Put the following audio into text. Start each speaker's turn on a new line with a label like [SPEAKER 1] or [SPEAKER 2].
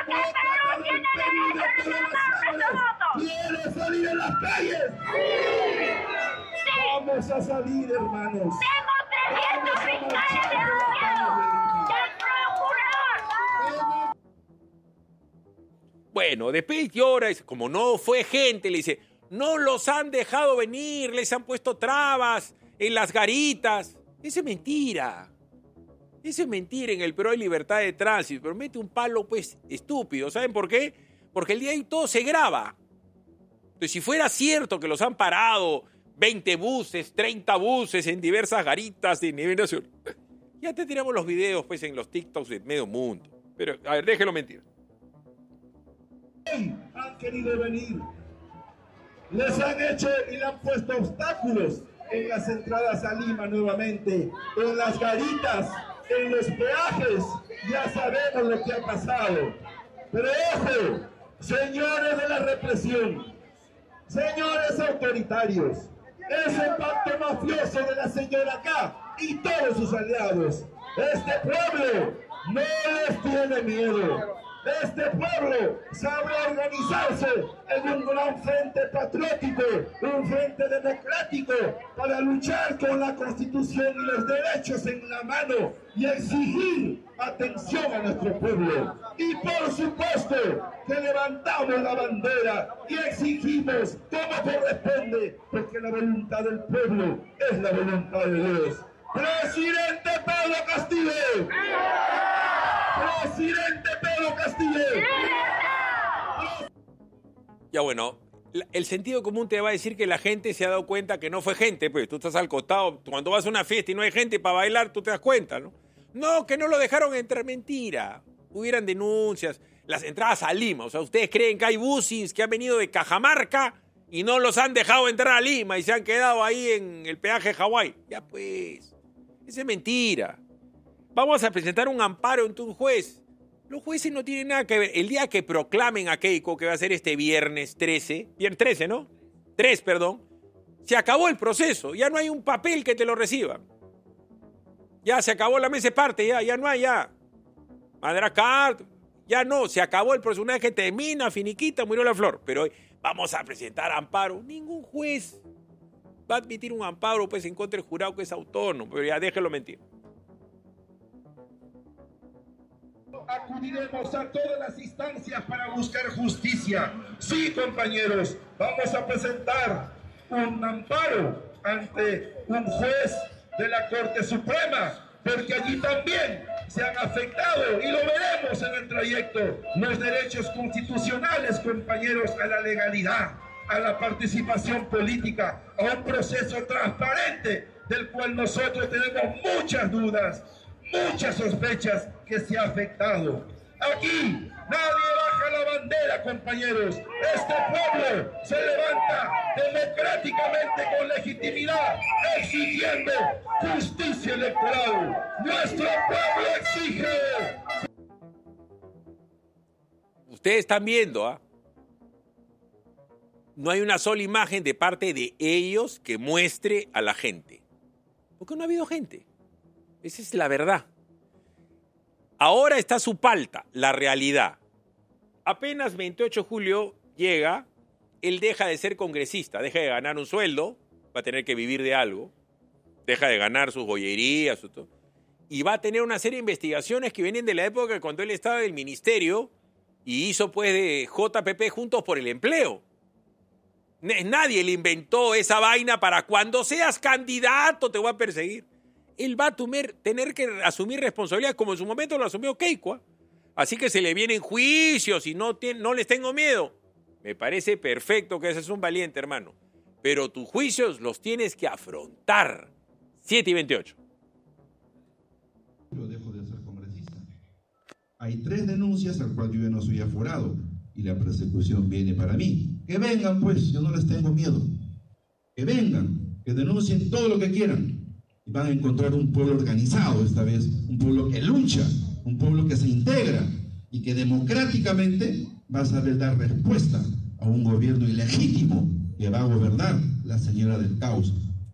[SPEAKER 1] que el Perú tiene derecho a reclamar nuestro voto.
[SPEAKER 2] ¿Quieres salir a las calles?
[SPEAKER 1] Sí.
[SPEAKER 2] Vamos a salir, hermanos.
[SPEAKER 1] Tengo 300 fiscales denunciados del procurador.
[SPEAKER 3] Bueno, después llora, como no fue gente, le dice, no los han dejado venir, les han puesto trabas en las garitas. Eso es mentira. Eso es mentira, en el Perú hay libertad de tránsito, pero mete un palo, pues, estúpido. ¿Saben por qué? Porque el día de hoy todo se graba. Entonces, si fuera cierto que los han parado 20 buses, 30 buses en diversas garitas de nivel nacional, ya te tiramos los videos, pues, en los TikToks de medio mundo. Pero, a ver, déjelo mentir.
[SPEAKER 2] Han querido venir. Les han hecho y le han puesto obstáculos en las entradas a Lima nuevamente, en las garitas, en los peajes. Ya sabemos lo que ha pasado. Pero ojo, señores de la represión, señores autoritarios, ese pacto mafioso de la señora acá y todos sus aliados, este pueblo no les tiene miedo. Este pueblo sabrá organizarse en un gran frente patriótico, un frente democrático, para luchar con la Constitución y los derechos en la mano y exigir atención a nuestro pueblo. Y por supuesto que levantamos la bandera y exigimos como corresponde, porque la voluntad del pueblo es la voluntad de Dios. ¡Presidente Pedro Castillo! ¡Presidente Pedro Castillo!
[SPEAKER 3] Ya bueno, el sentido común te va a decir que la gente se ha dado cuenta que no fue gente, pues tú estás al costado, cuando vas a una fiesta y no hay gente para bailar, tú te das cuenta, ¿no? No, que no lo dejaron entrar, mentira. Hubieran denuncias, las entradas a Lima, o sea, ustedes creen que hay buses que han venido de Cajamarca y no los han dejado entrar a Lima y se han quedado ahí en el peaje de Hawái. Ya pues, esa es mentira. Vamos a presentar un amparo ante un juez. Los jueces no tienen nada que ver. El día que proclamen a Keiko, que va a ser este viernes 13, viernes 13, ¿no? 3, perdón. Se acabó el proceso. Ya no hay un papel que te lo reciba. Ya se acabó la mesa de parte, ya no hay, ya. Mandar carta, ya no, se acabó el proceso. Una vez que termina, finiquita, murió la flor. Pero hoy vamos a presentar amparo. Ningún juez va a admitir un amparo, pues, en contra del jurado que es autónomo. Pero ya déjelo mentir.
[SPEAKER 2] Acudiremos a todas las instancias para buscar justicia. Sí, compañeros, vamos a presentar un amparo ante un juez de la Corte Suprema, porque allí también se han afectado, y lo veremos en el trayecto, los derechos constitucionales, compañeros, a la legalidad, a la participación política, a un proceso transparente del cual nosotros tenemos muchas dudas, muchas sospechas que se ha afectado. Aquí nadie baja la bandera, compañeros. Este pueblo se levanta democráticamente con legitimidad, exigiendo justicia electoral. Nuestro pueblo exige.
[SPEAKER 3] Ustedes están viendo, ¿ah? No hay una sola imagen de parte de ellos que muestre a la gente. Porque no ha habido gente. Esa es la verdad. Ahora está su palta, la realidad. Apenas 28 de julio llega, él deja de ser congresista, deja de ganar un sueldo, va a tener que vivir de algo, deja de ganar sus joyerías, todo, y va a tener una serie de investigaciones que vienen de la época cuando él estaba en el ministerio y hizo pues de JPP Juntos por el Empleo. Nadie le inventó esa vaina para cuando seas candidato te voy a perseguir. Él va a tener que asumir responsabilidad como en su momento lo asumió Keiko. Así que se le vienen juicios y no les tengo miedo. Me parece perfecto que ese es un valiente, hermano. Pero tus juicios los tienes que afrontar. 7:28.
[SPEAKER 4] Yo dejo de ser congresista. Hay 3 denuncias al cual yo ya no soy aforado y la persecución viene para mí. Que vengan pues, yo no les tengo miedo. Que vengan, que denuncien todo lo que quieran. Y van a encontrar un pueblo organizado esta vez, un pueblo que lucha, un pueblo que se integra y que democráticamente va a saber dar respuesta a un gobierno ilegítimo que va a gobernar la señora del caos.